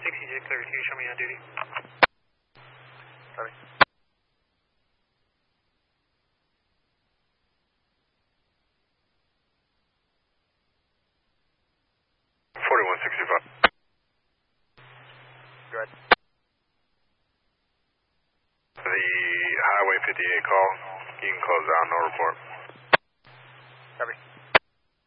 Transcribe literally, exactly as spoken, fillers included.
sixty-six over two, show me on duty. Copy. forty-one sixty-five. Go ahead. The Highway fifty-eight call, you can close out, no report. Copy.